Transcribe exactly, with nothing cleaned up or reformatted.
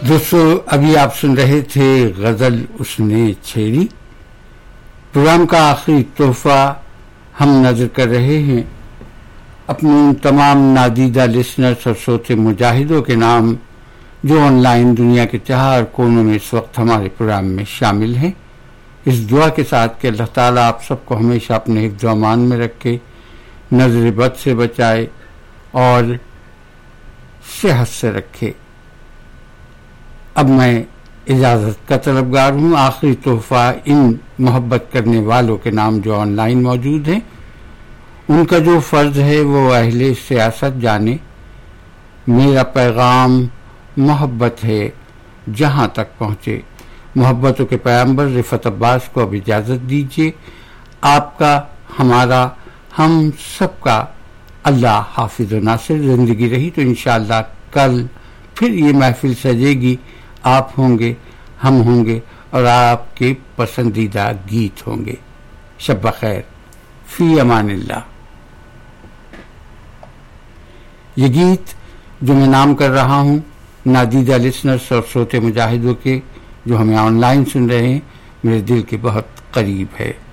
دوستو ابھی آپ سن رہے تھے غزل اس نے چھیڑی. پروگرام کا آخری تحفہ ہم نظر کر رہے ہیں اپنے ان تمام نادیدہ لسنرز اور سوتے مجاہدوں کے نام جو آن لائن دنیا کے چار کونوں میں اس وقت ہمارے پروگرام میں شامل ہیں، اس دعا کے ساتھ کہ اللہ تعالیٰ آپ سب کو ہمیشہ اپنے حفظ و امان میں رکھے، نظر بد سے بچائے اور صحت سے رکھے. اب میں اجازت کا طلبگار ہوں. آخری تحفہ ان محبت کرنے والوں کے نام جو آن لائن موجود ہیں، ان کا جو فرض ہے وہ اہل سیاست جانے. میرا پیغام محبت ہے جہاں تک پہنچے. محبتوں کے پیغمبر رفعت عباس کو اب اجازت دیجیے. آپ کا، ہمارا، ہم سب کا اللہ حافظ و ناصر. زندگی رہی تو انشاءاللہ کل پھر یہ محفل سجے گی. آپ ہوں گے، ہم ہوں گے اور آپ کے پسندیدہ گیت ہوں گے. شب بخیر، فی امان اللہ. یہ گیت جو میں نام کر رہا ہوں نادیدہ لسنرز اور سوتے مجاہدوں کے جو ہمیں آن لائن سن رہے ہیں، میرے دل کے بہت قریب ہے.